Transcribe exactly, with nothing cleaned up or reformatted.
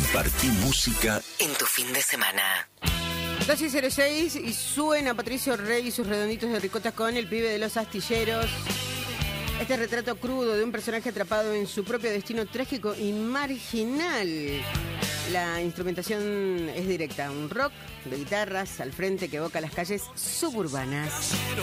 Compartí música en tu fin de semana. dos y cero seis y suena Patricio Rey y sus redonditos de ricota con El pibe de los astilleros. Este retrato crudo de un personaje atrapado en su propio destino trágico y marginal. La instrumentación es directa, un rock de guitarras al frente que evoca las calles suburbanas.